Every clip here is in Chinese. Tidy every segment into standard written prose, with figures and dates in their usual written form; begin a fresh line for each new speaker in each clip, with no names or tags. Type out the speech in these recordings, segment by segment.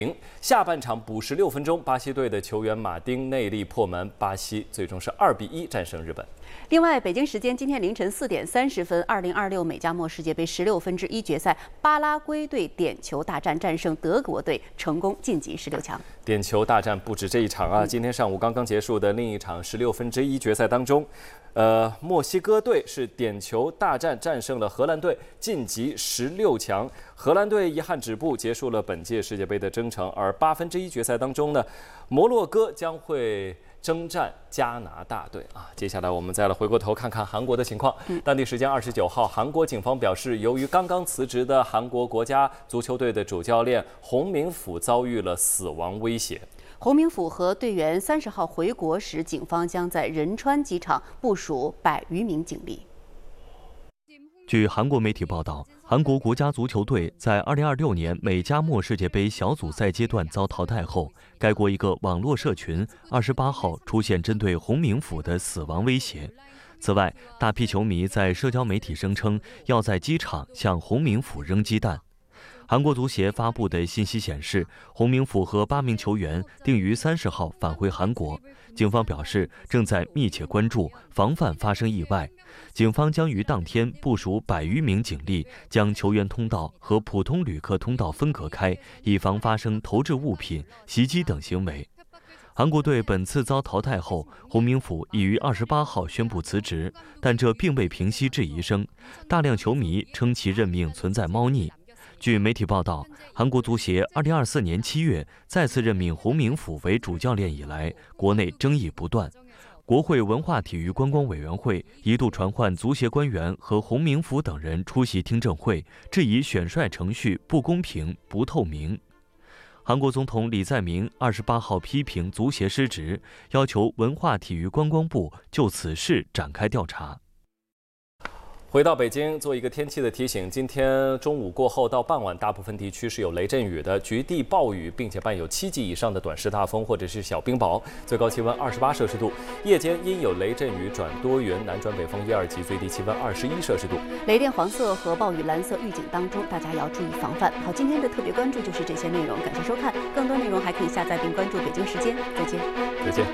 下半场补时6分钟，巴西队的球员马丁内利破门，巴西最终是2-1战胜日本。
另外，北京时间今天凌晨4点30分，2026美加墨世界杯16分之一决赛，巴拉圭队点球大战战胜德国队，成功晋级16强。
点球大战不止这一场啊！今天上午刚刚结束的另一场16分之一决赛当中，墨西哥队是点球大战战胜了荷兰队，晋级16强。荷兰队遗憾止步，结束了本届世界杯的征程。而8分之一决赛当中呢，摩洛哥将会征战加拿大队啊。接下来我们再来回过头看看韩国的情况。当地时间29号，韩国警方表示，由于刚刚辞职的韩国国家足球队的主教练洪明甫遭遇了死亡威胁。
洪明甫和队员30号回国时，警方将在仁川机场部署100余名警力。
据韩国媒体报道，韩国国家足球队在2026年美加墨世界杯小组赛阶段遭淘汰后，该国一个网络社群28号出现针对洪明甫的死亡威胁。此外，大批球迷在社交媒体声称要在机场向洪明甫扔鸡蛋。韩国足协发布的信息显示，洪明甫和8名球员定于30号返回韩国。警方表示，正在密切关注，防范发生意外。警方将于当天部署100余名警力，将球员通道和普通旅客通道分隔开，以防发生投掷物品、袭击等行为。韩国队本次遭淘汰后，洪明甫已于28号宣布辞职，但这并未平息质疑声。大量球迷称其任命存在猫腻。据媒体报道，韩国足协2024年7月再次任命洪明甫为主教练以来，国内争议不断。国会文化体育观光委员会一度传唤足协官员和洪明甫等人出席听证会，质疑选帅程序不公平、不透明。韩国总统李在明28号批评足协失职，要求文化体育观光部就此事展开调查。
回到北京，做一个天气的提醒：今天中午过后到傍晚，大部分地区是有雷阵雨的，局地暴雨，并且伴有7级以上的短时大风或者是小冰雹，最高气温28摄氏度。夜间因有雷阵雨转多云，南转北风1、2级，最低气温21摄氏度。
雷电黄色和暴雨蓝色预警当中，大家要注意防范。好，今天的特别关注就是这些内容，感谢收看。更多内容还可以下载并关注北京时间。再见。
再见。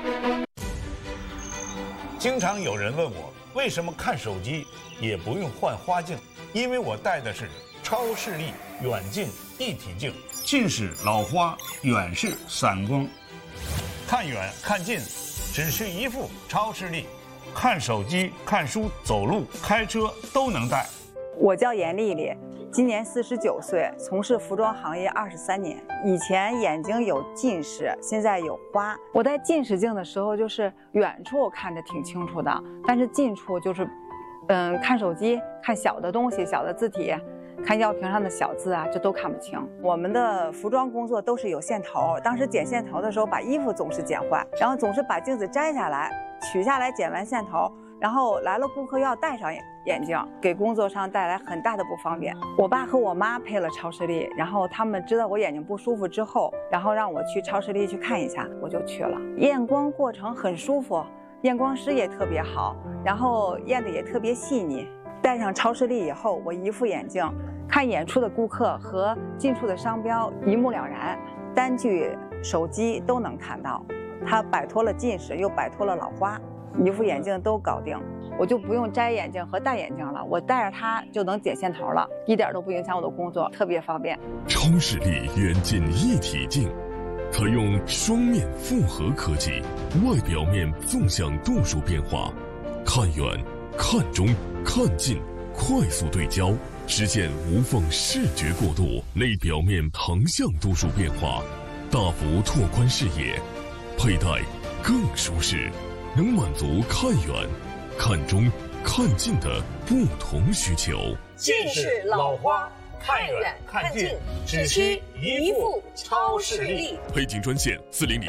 经常有人问我，为什么看手机也不用换花镜？因为我戴的是超视力远近一体镜，近视老花，远视散光，看远看近，只需一副超视力，看手机、看书、走路、开车都能戴。
我叫严丽丽，今年49岁，从事服装行业23年。以前眼睛有近视，现在有花。我戴近视镜的时候，就是远处看着挺清楚的，但是近处就是，看手机、看小的东西、小的字体、看药瓶上的小字啊，这都看不清。我们的服装工作都是有线头，当时剪线头的时候，把衣服总是剪坏，然后总是把镜子摘下来，取下来剪完线头。然后来了顾客要戴上眼镜，给工作上带来很大的不方便。我爸和我妈配了超视力，然后他们知道我眼睛不舒服之后，然后让我去超视力去看一下，我就去了。验光过程很舒服，验光师也特别好，然后验的也特别细腻。戴上超视力以后，我一副眼镜看远处的顾客和近处的商标一目了然，单据、手机都能看到。它摆脱了近视，又摆脱了老花。一副眼镜都搞定，我就不用摘眼镜和戴眼镜了，我戴着它就能剪线头了，一点都不影响我的工作，特别方便。
超视力远近一体镜，采用双面复合科技，外表面纵向度数变化，看远、看中、看近，快速对焦，实现无缝视觉过渡；内表面横向度数变化，大幅拓宽视野，佩戴更舒适。能满足看远、看中、看近的不同需求。
近视、老花，看远看近，只需一副超视力。
配镜专线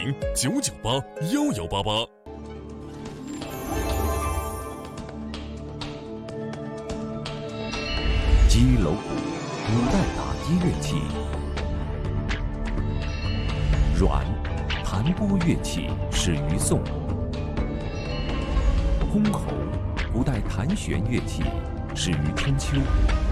400-998-1188。
击楼鼓，古代打击乐器。阮，弹拨乐器始于宋。箜篌，古代弹弦乐器，始于春秋。